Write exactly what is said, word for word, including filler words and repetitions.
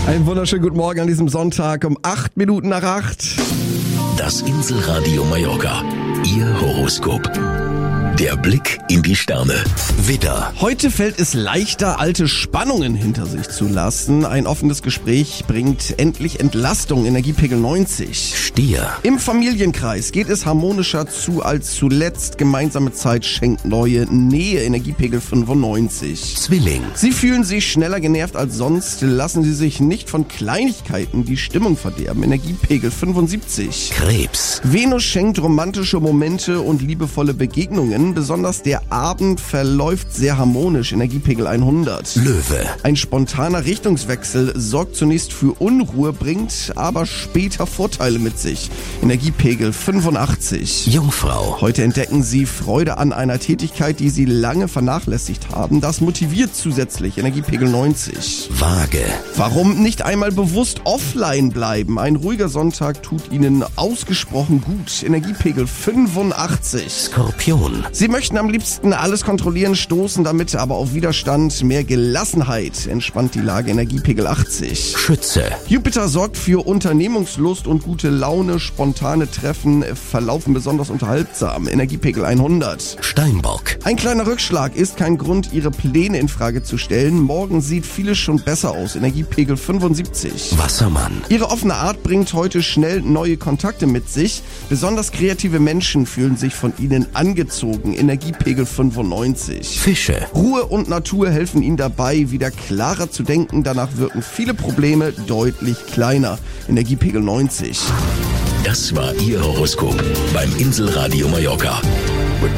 Einen wunderschönen guten Morgen an diesem Sonntag um acht Minuten nach acht. Das Inselradio Mallorca. Ihr Horoskop. Der Blick in die Sterne. Widder. Heute fällt es leichter, alte Spannungen hinter sich zu lassen. Ein offenes Gespräch bringt endlich Entlastung, Energiepegel neunzig. Stier. Im Familienkreis geht es harmonischer zu als zuletzt. Gemeinsame Zeit schenkt neue Nähe, Energiepegel fünfundneunzig. Zwilling. Sie fühlen sich schneller genervt als sonst. Lassen Sie sich nicht von Kleinigkeiten die Stimmung verderben, Energiepegel fünfundsiebzig. Krebs. Venus schenkt romantische Momente und liebevolle Begegnungen. Besonders der Abend verläuft sehr harmonisch, Energiepegel hundert. Löwe. Ein spontaner Richtungswechsel sorgt zunächst für Unruhe, bringt aber später Vorteile mit sich, Energiepegel fünfundachtzig. Jungfrau. Heute entdecken Sie Freude an einer Tätigkeit, die Sie lange vernachlässigt haben. Das motiviert zusätzlich, Energiepegel neunzig. Waage. Warum nicht einmal bewusst offline bleiben? Ein ruhiger Sonntag tut Ihnen ausgesprochen gut, Energiepegel fünfundachtzig. Skorpion. Sie möchten am liebsten alles kontrollieren, stoßen damit aber auf Widerstand. Mehr Gelassenheit entspannt die Lage, Energiepegel achtzig. Schütze. Jupiter sorgt für Unternehmungslust und gute Laune. Spontane Treffen verlaufen besonders unterhaltsam, Energiepegel hundert. Steinbock. Ein kleiner Rückschlag ist kein Grund, Ihre Pläne in Frage zu stellen. Morgen sieht vieles schon besser aus, Energiepegel fünfundsiebzig. Wassermann. Ihre offene Art bringt heute schnell neue Kontakte mit sich. Besonders kreative Menschen fühlen sich von Ihnen angezogen, Energiepegel fünfundneunzig. Fische. Ruhe und Natur helfen Ihnen dabei, wieder klarer zu denken. Danach wirken viele Probleme deutlich kleiner, Energiepegel neunzig. Das war Ihr Horoskop beim Inselradio Mallorca.